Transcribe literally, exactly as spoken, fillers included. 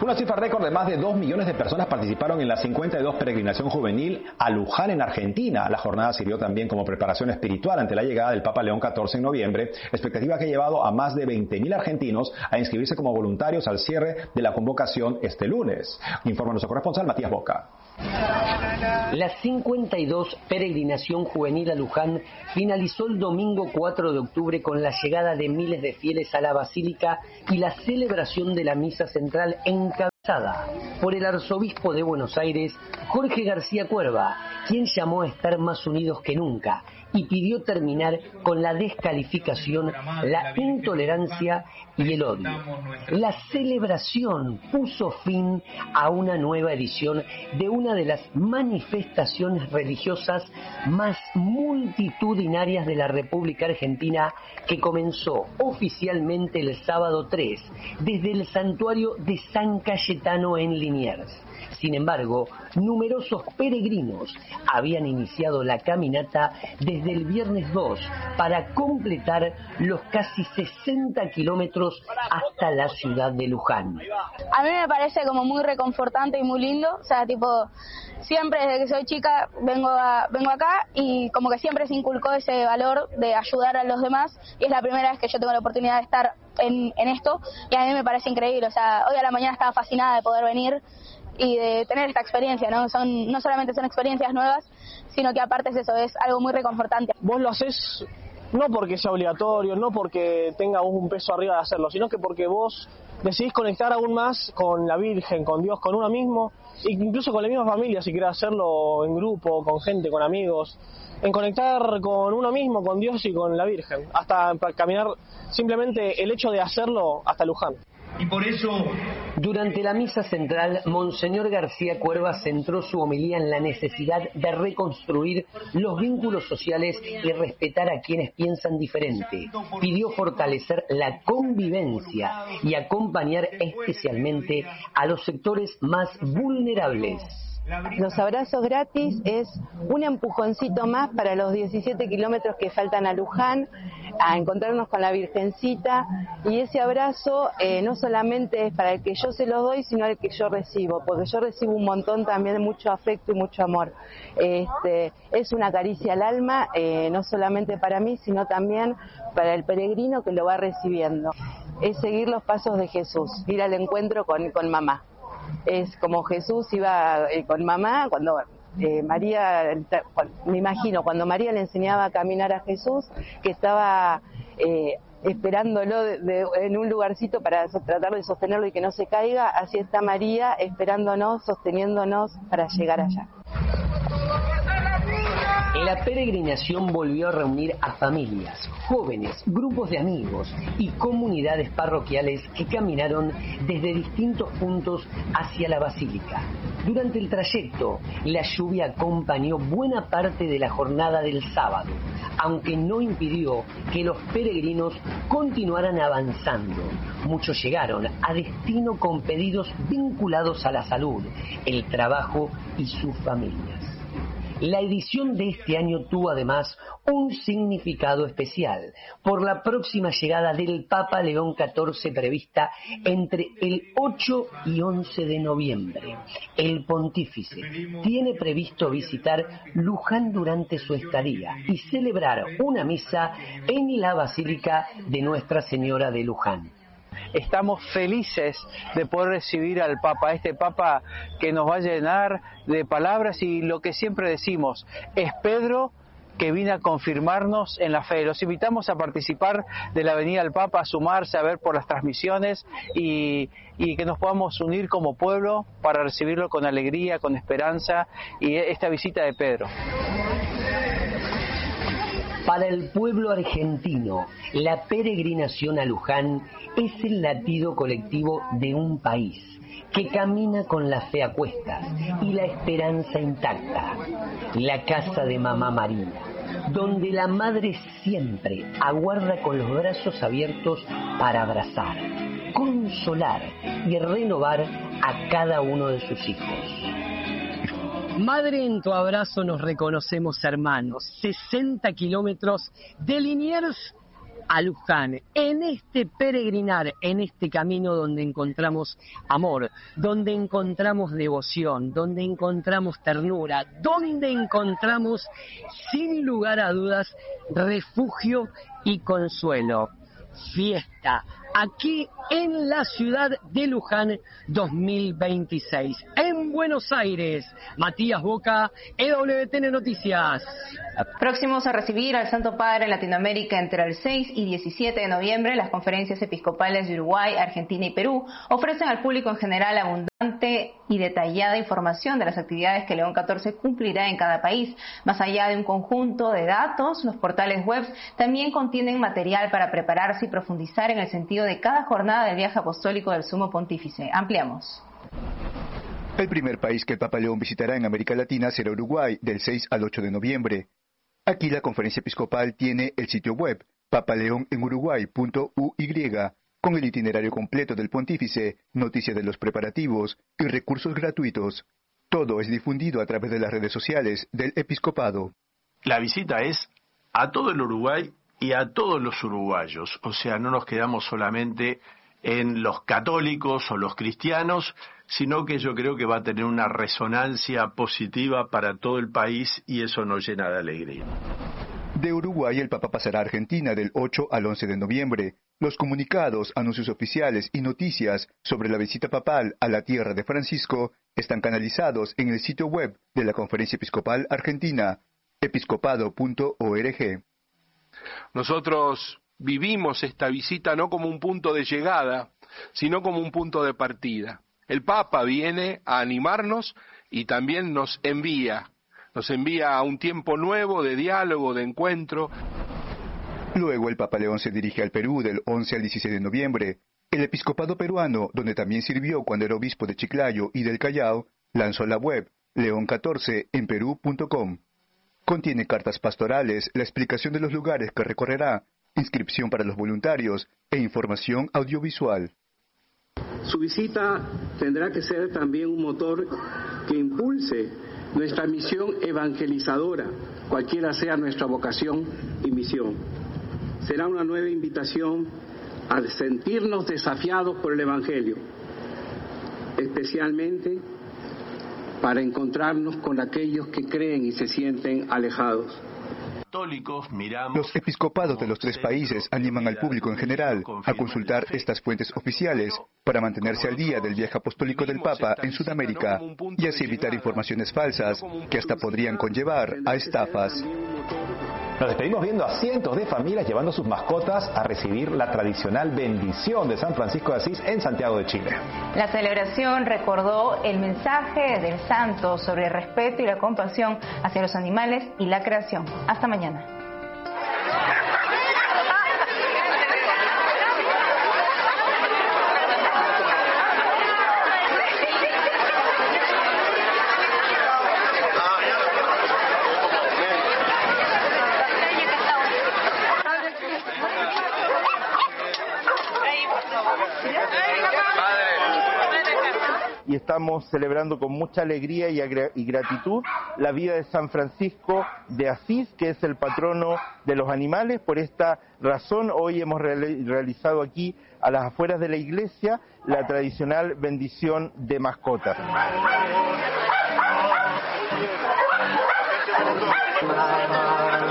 Una cifra récord de más de dos millones de personas participaron en la cincuenta y dos peregrinación juvenil a Luján, en Argentina. La jornada sirvió también como preparación espiritual ante la llegada del Papa León catorce en noviembre, expectativa que ha llevado a más de veinte mil argentinos a inscribirse como voluntarios al cierre de la convocación este lunes. Informa nuestro corresponsal Matías Boca. La cincuenta y dos peregrinación juvenil a Luján finalizó el domingo cuatro de octubre con la llegada de miles de fieles a la basílica y la celebración de la misa central encabezada por el arzobispo de Buenos Aires, Jorge García Cuerva, quien llamó a estar más unidos que nunca y pidió terminar con la descalificación, la intolerancia y el odio. La celebración puso fin a una nueva edición de una de las manifestaciones religiosas más multitudinarias de la República Argentina, que comenzó oficialmente el sábado tres desde el santuario de San Cayetano en Liniers. Sin embargo, numerosos peregrinos habían iniciado la caminata desde el viernes dos para completar los casi sesenta kilómetros hasta la ciudad de Luján. A mí me parece como muy reconfortante y muy lindo, o sea, tipo, siempre desde que soy chica vengo a, vengo acá y como que siempre se inculcó ese valor de ayudar a los demás, y es la primera vez que yo tengo la oportunidad de estar en, en esto, y a mí me parece increíble. O sea, hoy a la mañana estaba fascinada de poder venir y de tener esta experiencia, ¿no? Son, no solamente son experiencias nuevas, sino que aparte es eso, es algo muy reconfortante. Vos lo haces no porque sea obligatorio, no porque tenga un peso arriba de hacerlo, sino que porque vos decidís conectar aún más con la Virgen, con Dios, con uno mismo, e incluso con la misma familia, si querés hacerlo en grupo, con gente, con amigos, en conectar con uno mismo, con Dios y con la Virgen, hasta para caminar simplemente el hecho de hacerlo hasta Luján. Y por eso, durante la misa central, Monseñor García Cuerva centró su homilía en la necesidad de reconstruir los vínculos sociales y respetar a quienes piensan diferente. Pidió fortalecer la convivencia y acompañar especialmente a los sectores más vulnerables. Los abrazos gratis es un empujoncito más para los diecisiete kilómetros que faltan a Luján, a encontrarnos con la Virgencita, y ese abrazo eh, no solamente es para el que yo se lo doy, sino el que yo recibo, porque yo recibo un montón también de mucho afecto y mucho amor. Este, es una caricia al alma, eh, no solamente para mí, sino también para el peregrino que lo va recibiendo. Es seguir los pasos de Jesús, ir al encuentro con, con mamá. Es como Jesús iba eh, con mamá, cuando eh, María, me imagino, cuando María le enseñaba a caminar a Jesús, que estaba eh, esperándolo de, de, en un lugarcito para so, tratar de sostenerlo y que no se caiga, así está María esperándonos, sosteniéndonos para llegar allá. La peregrinación volvió a reunir a familias, jóvenes, grupos de amigos y comunidades parroquiales que caminaron desde distintos puntos hacia la basílica. Durante el trayecto, la lluvia acompañó buena parte de la jornada del sábado, aunque no impidió que los peregrinos continuaran avanzando. Muchos llegaron a destino con pedidos vinculados a la salud, el trabajo y sus familias. La edición de este año tuvo además un significado especial por la próxima llegada del Papa León catorce prevista entre el ocho y once de noviembre. El pontífice tiene previsto visitar Luján durante su estadía y celebrar una misa en la Basílica de Nuestra Señora de Luján. Estamos felices de poder recibir al Papa, este Papa que nos va a llenar de palabras y lo que siempre decimos, es Pedro que vino a confirmarnos en la fe. Los invitamos a participar de la venida del Papa, a sumarse, a ver por las transmisiones y, y que nos podamos unir como pueblo para recibirlo con alegría, con esperanza y esta visita de Pedro. Para el pueblo argentino, la peregrinación a Luján es el latido colectivo de un país que camina con la fe a cuestas y la esperanza intacta. La casa de Mamá María, donde la madre siempre aguarda con los brazos abiertos para abrazar, consolar y renovar a cada uno de sus hijos. Madre, en tu abrazo nos reconocemos hermanos. sesenta kilómetros de Liniers a Luján, en este peregrinar, en este camino donde encontramos amor, donde encontramos devoción, donde encontramos ternura, donde encontramos, sin lugar a dudas, refugio y consuelo. Fiesta, aquí en la ciudad de Luján dos mil veintiséis. En Buenos Aires, Matías Boca, E W T N Noticias. Próximos a recibir al Santo Padre en Latinoamérica entre el seis y diecisiete de noviembre, las conferencias episcopales de Uruguay, Argentina y Perú ofrecen al público en general abundante y detallada información de las actividades que León catorce cumplirá en cada país. Más allá de un conjunto de datos, los portales web también contienen material para prepararse y profundizar en el sentido de cada jornada del viaje apostólico del Sumo Pontífice. Ampliamos. El primer país que el Papa León visitará en América Latina será Uruguay, del seis al ocho de noviembre. Aquí la conferencia episcopal tiene el sitio web papaleonenuruguay punto u y con el itinerario completo del pontífice, noticias de los preparativos y recursos gratuitos. Todo es difundido a través de las redes sociales del episcopado. La visita es a todo el Uruguay y a todos los uruguayos, o sea, no nos quedamos solamente en los católicos o los cristianos, sino que yo creo que va a tener una resonancia positiva para todo el país y eso nos llena de alegría. De Uruguay el Papa pasará a Argentina del ocho al once de noviembre. Los comunicados, anuncios oficiales y noticias sobre la visita papal a la tierra de Francisco están canalizados en el sitio web de la Conferencia Episcopal Argentina, episcopado punto org. Nosotros vivimos esta visita no como un punto de llegada, sino como un punto de partida. El Papa viene a animarnos y también nos envía, nos envía a un tiempo nuevo de diálogo, de encuentro. Luego el Papa León se dirige al Perú del once al dieciséis de noviembre. El episcopado peruano, donde también sirvió cuando era obispo de Chiclayo y del Callao, lanzó la web león catorce en perú punto com. Contiene cartas pastorales, la explicación de los lugares que recorrerá, inscripción para los voluntarios e información audiovisual. Su visita tendrá que ser también un motor que impulse nuestra misión evangelizadora, cualquiera sea nuestra vocación y misión. Será una nueva invitación a sentirnos desafiados por el Evangelio, especialmente para encontrarnos con aquellos que creen y se sienten alejados. Los episcopados de los tres países animan al público en general a consultar estas fuentes oficiales para mantenerse al día del viaje apostólico del Papa en Sudamérica y así evitar informaciones falsas que hasta podrían conllevar a estafas. Nos despedimos viendo a cientos de familias llevando sus mascotas a recibir la tradicional bendición de San Francisco de Asís en Santiago de Chile. La celebración recordó el mensaje del santo sobre el respeto y la compasión hacia los animales y la creación. Hasta mañana. Y estamos celebrando con mucha alegría y, y gratitud la vida de San Francisco de Asís, que es el patrono de los animales. Por esta razón, hoy hemos real, realizado aquí, a las afueras de la iglesia, la tradicional bendición de mascotas. Bye, bye.